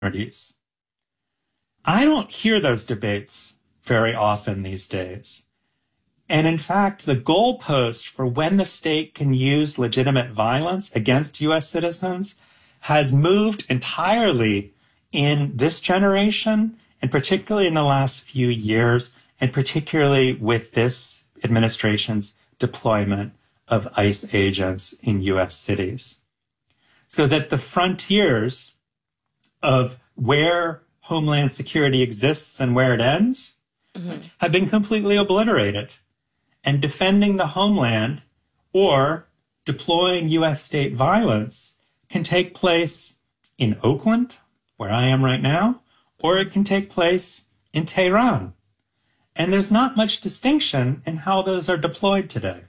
communities. I don't hear those debates very often these days. And in fact, the goalpost for when the state can use legitimate violence against U.S. citizens has moved entirely in this generation, and particularly in the last few years, and particularly with this administration's deployment of ICE agents in U.S. cities. So that the frontiers of where Homeland Security exists and where it ends have been completely obliterated. And defending the homeland or deploying U.S. state violence can take place in Oakland, where I am right now, or it can take place in Tehran. And there's not much distinction in how those are deployed today.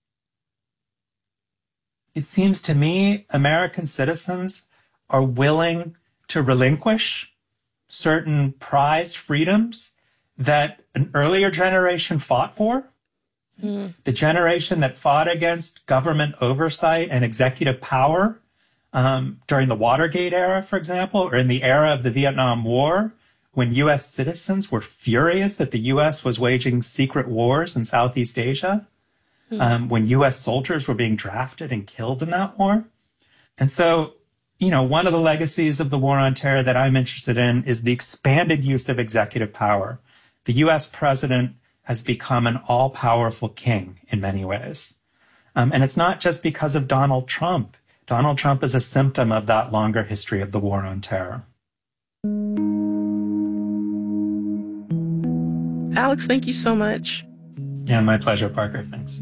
It seems to me American citizens are willing to relinquish certain prized freedoms that an earlier generation fought for. The generation that fought against government oversight and executive power during the Watergate era, for example, or in the era of the Vietnam War, when U.S. citizens were furious that the U.S. was waging secret wars in Southeast Asia, when U.S. soldiers were being drafted and killed in that war. And so, one of the legacies of the war on terror that I'm interested in is the expanded use of executive power. The U.S. president has become an all-powerful king in many ways. And it's not just because of Donald Trump. Donald Trump is a symptom of that longer history of the war on terror. Alex, thank you so much. Yeah, my pleasure, Parker. Thanks.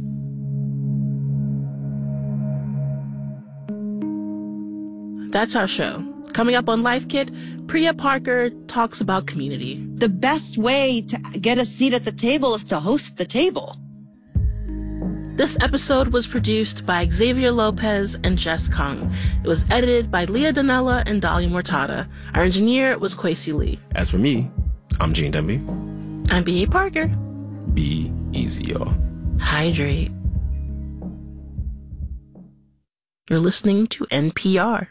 That's our show. Coming up on Life Kit, Priya Parker talks about community. The best way to get a seat at the table is to host the table. This episode was produced by Xavier Lopez and Jess Kung. It was edited by Leah Donnella and Dolly Mortada. Our engineer was Kwesi Lee. As for me, I'm Gene Demby. I'm B.A. Parker. Be easy, y'all. Hydrate. You're listening to NPR.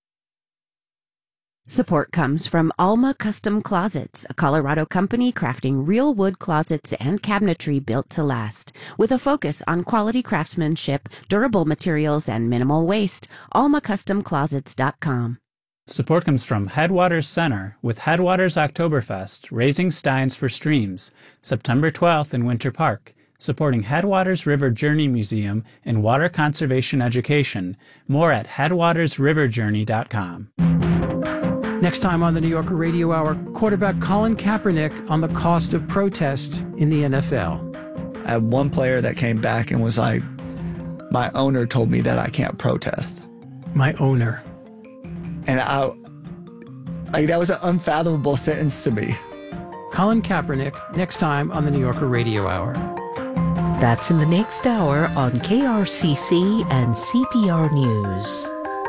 Support comes from Alma Custom Closets, a Colorado company crafting real wood closets and cabinetry built to last. With a focus on quality craftsmanship, durable materials, and minimal waste, almacustomclosets.com. Support comes from Headwaters Center with Headwaters Oktoberfest, Raising Steins for Streams, September 12th in Winter Park, supporting Headwaters River Journey Museum and water conservation education. More at headwatersriverjourney.com. Next time on the New Yorker Radio Hour, quarterback Colin Kaepernick on the cost of protest in the NFL. I had one player that came back and was like, my owner told me that I can't protest. My owner. And that was an unfathomable sentence to me. Colin Kaepernick, next time on the New Yorker Radio Hour. That's in the next hour on KRCC and CPR News.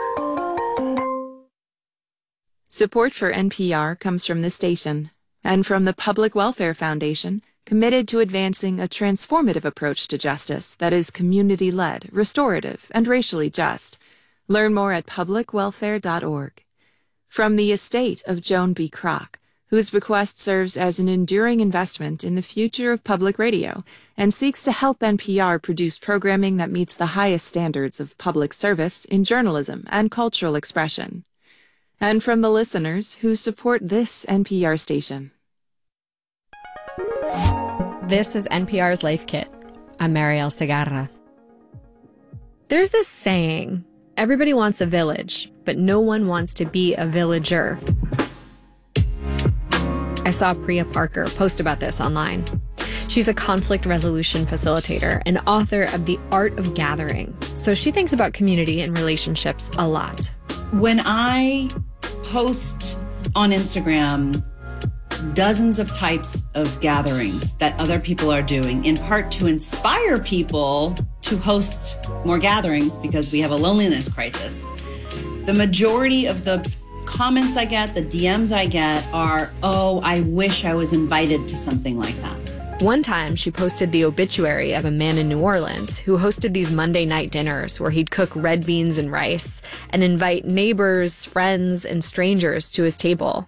Support for NPR comes from the station and from the Public Welfare Foundation, committed to advancing a transformative approach to justice that is community-led, restorative, and racially just. Learn more at publicwelfare.org. From the estate of Joan B. Kroc, whose bequest serves as an enduring investment in the future of public radio and seeks to help NPR produce programming that meets the highest standards of public service in journalism and cultural expression. And from the listeners who support this NPR station. This is NPR's Life Kit. I'm Marielle Segarra. There's this saying, everybody wants a village, but no one wants to be a villager. I saw Priya Parker post about this online. She's a conflict resolution facilitator and author of The Art of Gathering. So she thinks about community and relationships a lot. When I post on Instagram dozens of types of gatherings that other people are doing, in part to inspire people to host more gatherings because we have a loneliness crisis, the majority of the comments I get, the DMs I get are, oh, I wish I was invited to something like that. One time, she posted the obituary of a man in New Orleans who hosted these Monday night dinners where he'd cook red beans and rice and invite neighbors, friends, and strangers to his table.